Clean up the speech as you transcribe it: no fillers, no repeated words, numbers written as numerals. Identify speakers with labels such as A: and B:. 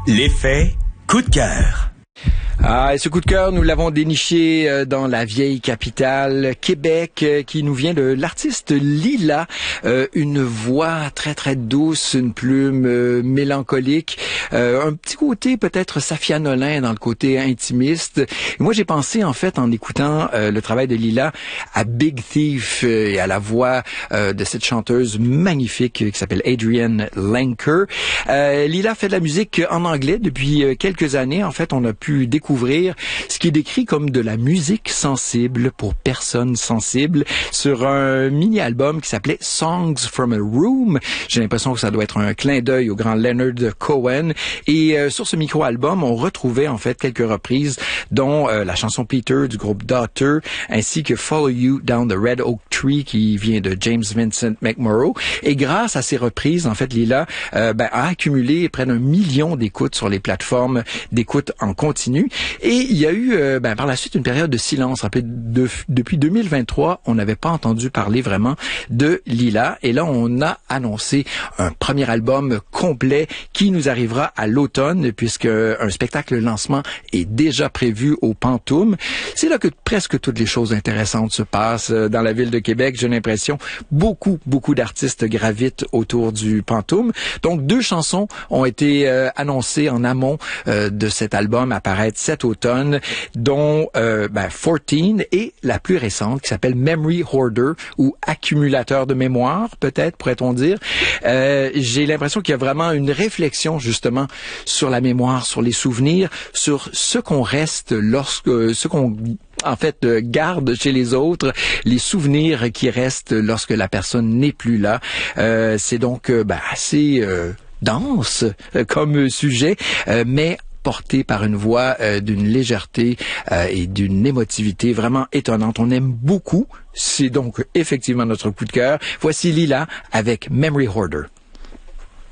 A: L'effet coup de cœur.
B: Et ce coup de cœur, nous l'avons déniché dans la vieille capitale, Québec, qui nous vient de l'artiste Lila. Une voix très très douce, une plume mélancolique, un petit côté peut-être Safia Nolin dans le côté intimiste. Et moi, j'ai pensé en fait en écoutant le travail de Lila à Big Thief et à la voix de cette chanteuse magnifique qui s'appelle Adrienne Lenker. Lila fait de la musique en anglais depuis quelques années. En fait, on a pu découvrir ce qui est décrit comme de la musique sensible pour personnes sensibles sur un mini-album qui s'appelait Songs from a Room. J'ai l'impression que ça doit être un clin d'œil au grand Leonard Cohen. Et sur ce micro-album, on retrouvait en fait quelques reprises, dont la chanson Peter du groupe Daughter, ainsi que Follow You Down the Red Oak Tree qui vient de James Vincent McMorrow. Et grâce à ces reprises, en fait, Lila a accumulé près d'1 million d'écoutes sur les plateformes d'écoute en continu. Et il y a eu par la suite une période de silence. Depuis 2023, on n'avait pas entendu parler vraiment de Lila. Et là, on a annoncé un premier album complet qui nous arrivera à l'automne, puisque un spectacle lancement est déjà prévu au Pantoum. C'est là que presque toutes les choses intéressantes se passent dans la ville de Québec. J'ai l'impression beaucoup d'artistes gravitent autour du Pantoum. Donc 2 chansons ont été annoncées en amont de cet album à paraître cet automne, dont 14 et la plus récente qui s'appelle Memory Hoarder ou accumulateur de mémoire, peut-être pourrait-on dire. J'ai l'impression qu'il y a vraiment une réflexion justement sur la mémoire, sur les souvenirs, sur ce qu'on reste ce qu'on en fait garde chez les autres, les souvenirs qui restent lorsque la personne n'est plus là. C'est donc assez dense comme sujet, mais porté par une voix d'une légèreté et d'une émotivité vraiment étonnante. On aime beaucoup. C'est donc effectivement notre coup de cœur. Voici Lila avec Memory Hoarder.